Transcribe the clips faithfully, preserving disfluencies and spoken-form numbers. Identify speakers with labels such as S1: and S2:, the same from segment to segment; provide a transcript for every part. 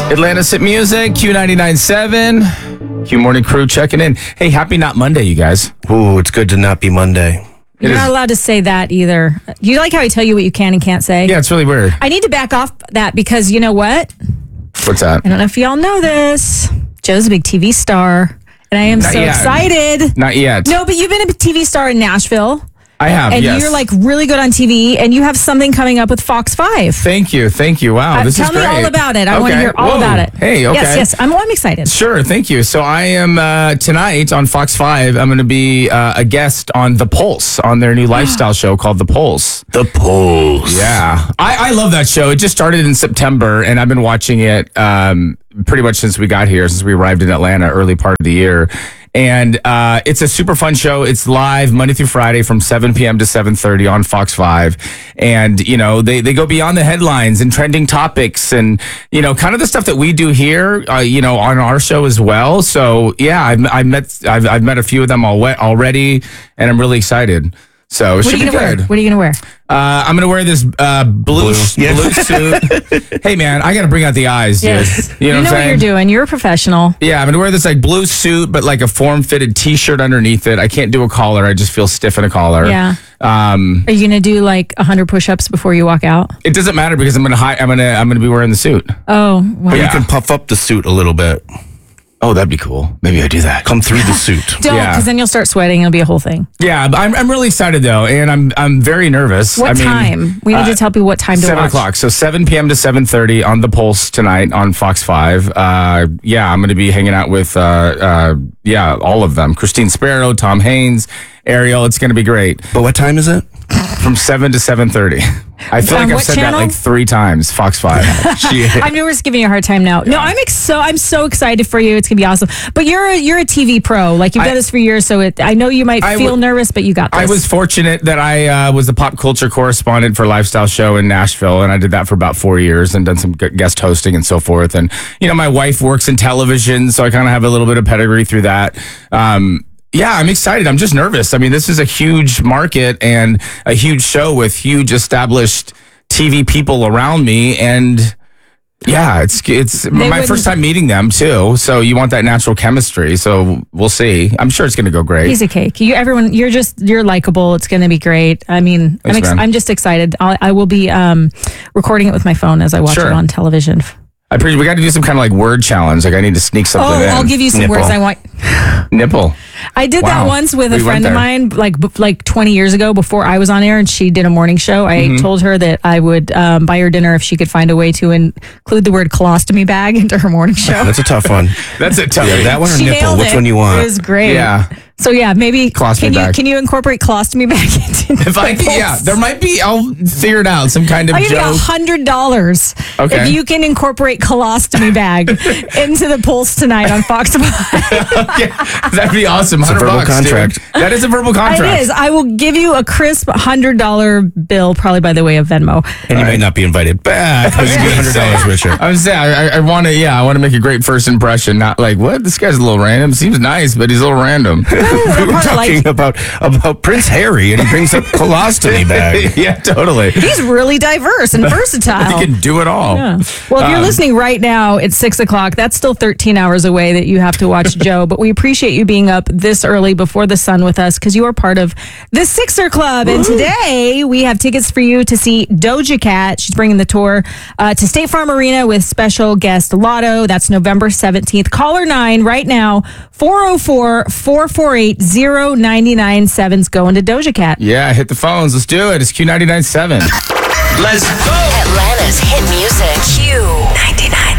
S1: Atlanta's Hit Music, Q ninety-nine point seven. Q Morning Crew checking in. Hey, happy not Monday, you guys.
S2: Ooh, it's good to not be Monday.
S3: You're
S1: It
S3: not
S1: is-
S3: allowed to say that either. You like how I tell you what you can and can't say?
S1: Yeah, it's really weird.
S3: I need to back off that because you know what?
S1: What's that?
S3: I don't know if y'all know this. Joe's a big T V star, and I am
S1: Not
S3: so
S1: yet.
S3: excited.
S1: Not yet.
S3: No, but you've been a T V star in Nashville,
S1: I have,
S3: and
S1: yes.
S3: you're like really good on T V, and you have something coming up with Fox five.
S1: Thank you, thank you. Wow,
S3: Uh,
S1: this
S3: tell
S1: is
S3: me
S1: great.
S3: all about it. I want to
S1: Okay.
S3: hear all
S1: Whoa.
S3: about it.
S1: Hey, okay.
S3: Yes, yes. I'm, I'm excited.
S1: Sure, thank you. So I am uh, tonight on Fox five. I'm going to be uh, a guest on The Pulse on their new lifestyle show called The Pulse.
S2: The Pulse.
S1: Yeah, I, I love that show. It just started in September, and I've been watching it um, pretty much since we got here, since we arrived in Atlanta, early part of the year. And uh, it's a super fun show. It's live Monday through Friday from seven p.m. to seven thirty on Fox five. And, you know, they, they go beyond the headlines and trending topics and, you know, kind of the stuff that we do here, uh, you know, on our show as well. So, yeah, I've, I've, met, I've, I've met a few of them al- already, and I'm really excited. So it
S3: What
S1: should
S3: are you
S1: be
S3: gonna wear?
S1: good.
S3: What are you gonna wear?
S1: Uh, I'm gonna wear this uh, blue blue,
S2: Yeah.
S1: suit. Hey man, I gotta bring out the eyes, dude.
S3: Yes.
S1: You know, what I'm
S3: what
S1: saying?
S3: you're doing. You're a professional.
S1: Yeah, I'm gonna wear this like blue suit, but like a form-fitted T-shirt underneath it. I can't do a collar. I just feel stiff in a collar.
S3: Yeah.
S1: Um,
S3: Are you gonna do like one hundred push-ups before you walk out?
S1: it doesn't matter because I'm gonna hi- I'm gonna I'm gonna be wearing the suit.
S3: Oh, wow.
S2: You
S1: Yeah.
S2: can puff up the suit a little bit.
S1: Oh, that'd be cool. Maybe I do that.
S2: Come through the suit.
S3: Don't,
S1: Yeah.
S3: because then you'll start sweating. It'll be a whole thing.
S1: Yeah, but I'm I'm really excited though, and I'm I'm very nervous.
S3: What
S1: I mean,
S3: time? We need
S1: uh,
S3: to tell people what time to
S1: Seven
S3: watch.
S1: o'clock. So seven p.m. to seven thirty on the Pulse tonight on Fox Five. Uh, yeah, I'm going to be hanging out with uh, uh, yeah, all of them: Christine Sparrow, Tom Haynes, Ariel. It's going to be great.
S2: But what time is it?
S1: From seven to seven thirty. I feel
S3: On
S1: like I've
S3: what
S1: said
S3: channel?
S1: that like three times. Fox Five. She-
S3: I know we're just giving you a hard time now. No, I'm ex- so I'm so excited for you. It's gonna be awesome. But you're a, you're a T V pro. Like you've
S1: I-
S3: done this for years, so it, I know you might
S1: I
S3: feel
S1: w-
S3: nervous, but you got this.
S1: I was fortunate that I uh, was the pop culture correspondent for Lifestyle Show in Nashville, and I did that for about four years and done some gu- guest hosting and so forth. And you know, my wife works in television, so I kind of have a little bit of pedigree through that. Um, yeah, I'm excited. I'm just nervous. I mean, this is a huge market and a huge show with huge established T V people around me, and yeah, it's it's my
S3: wouldn't-
S1: first time meeting them too. So you want that natural chemistry. So we'll see. I'm sure it's going to go great.
S3: Piece of cake. You, everyone, you're just you're likable. It's going to be great. I mean,
S1: Thanks,
S3: I'm, ex-
S1: man.
S3: I'm just excited. I'll, I will be um, recording it with my phone as I watch
S1: Sure.
S3: it on television.
S1: I appreciate. We got to do some kind of like word challenge. Like I need to sneak something
S3: Oh,
S1: in.
S3: I'll give you some
S2: Nipple.
S3: words I want.
S1: Nipple.
S3: I did
S1: Wow.
S3: that once with a
S1: We went
S3: friend of
S1: there.
S3: mine, like b- like twenty years ago, before I was on air, and she did a morning show. I
S1: Mm-hmm.
S3: told her that I would um, buy her dinner if she could find a way to include the word colostomy bag into her morning show.
S2: That's a tough one.
S1: That's it. Tough.
S2: Yeah, that one or
S3: She
S2: nipple?
S3: nailed
S2: Which
S3: it.
S2: one you
S3: It
S2: want?
S3: was great.
S1: Yeah.
S3: So yeah, maybe
S1: Colostomy
S3: can you
S1: bag.
S3: can you incorporate colostomy bag into
S1: If I,
S3: the
S1: yeah,
S3: Pulse?
S1: there might be. I'll figure it out. Some kind of
S3: I'll give you a
S1: joke.
S3: hundred dollars
S1: Okay.
S3: if you can incorporate colostomy bag into the Pulse tonight on Fox Five.
S1: Yeah, that'd be awesome.
S2: a
S1: Hundred
S2: verbal
S1: bucks, dude.
S2: contract.
S1: That is a verbal contract.
S3: It is. I will give you a crisp hundred dollar bill, probably by the way of Venmo.
S2: And you might not be invited back because you get one hundred dollars richer.
S1: I was saying, I, I want to, yeah, I want to make a great first impression. Not like, what? This guy's a little random. Seems nice, but he's a little random.
S2: We were
S3: part of
S2: talking
S3: like-
S2: about about Prince Harry, and he brings up colostomy bag.
S1: Yeah, totally.
S3: He's really diverse and versatile.
S1: He can do it all.
S3: Yeah. Well, if you're
S1: Um,
S3: listening right now, it's six o'clock. That's still thirteen hours away that you have to watch Joe. But we appreciate you being up this early before the sun with us because you are part of the Sixer Club. And today we have tickets for you to see Doja Cat. She's bringing the tour uh, to State Farm Arena with special guest Lotto. That's November seventeenth. Caller nine right now, four oh four, four four eight, oh nine nine seven's going to Doja Cat.
S1: Yeah, hit the phones. Let's do it. It's Q ninety-nine point seven.
S4: Let's go!
S5: Atlanta's hit music. Q ninety-nine point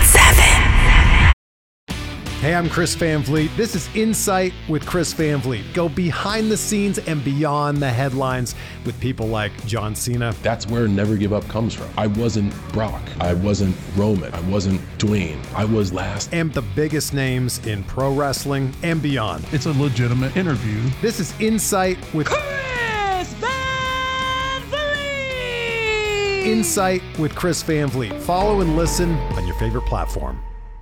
S5: seven.
S6: Hey, I'm Chris Van Vliet. This is Insight with Chris Van Vliet. Go behind the scenes and beyond the headlines with people like John Cena.
S7: That's where Never Give Up comes from. I wasn't Brock. I wasn't Roman. I wasn't Dwayne. I was last.
S6: And the biggest names in pro wrestling and beyond.
S8: It's a legitimate interview.
S6: This is Insight with
S9: Chris Van Vliet!
S6: Insight with Chris Van Vliet. Follow and listen on your favorite platform.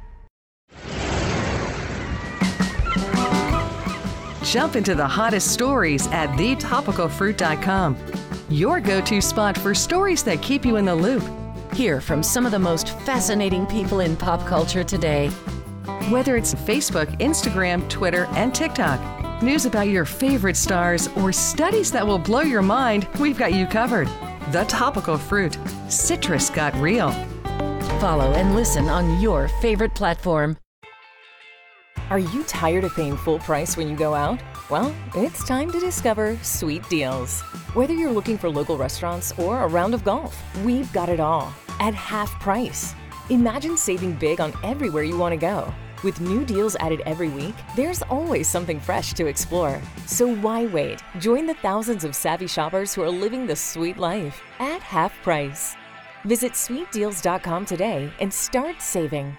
S10: Jump into the hottest stories at the topical fruit dot com. Your go-to spot for stories that keep you in the loop. Hear from some of the most fascinating people in pop culture today. Whether it's Facebook, Instagram, Twitter, and TikTok, news about your favorite stars, or studies that will blow your mind, we've got you covered. The Topical Fruit. Citrus got real. Follow and listen on your favorite platform.
S4: Are you tired of paying full price when you go out? Well, it's time to discover Sweet Deals. Whether you're looking for local restaurants or a round of golf, we've got it all at half price. Imagine saving big on everywhere you want to go. With new deals added every week, there's always something fresh to explore. So why wait? Join the thousands of savvy shoppers who are living the sweet life at half price. Visit sweet deals dot com today and start saving.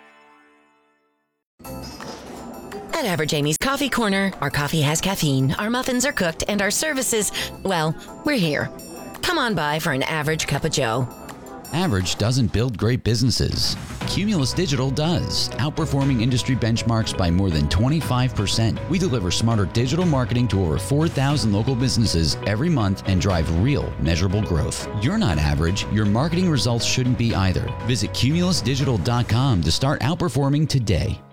S5: At Average Amy's Coffee Corner, our coffee has caffeine, our muffins are cooked, and our services, well, we're here. Come on by for an average cup of joe.
S8: Average doesn't build great businesses. Cumulus Digital does, outperforming industry benchmarks by more than twenty-five percent. We deliver smarter digital marketing to over four thousand local businesses every month and drive real, measurable growth. You're not average. Your marketing results shouldn't be either. Visit cumulus digital dot com to start outperforming today.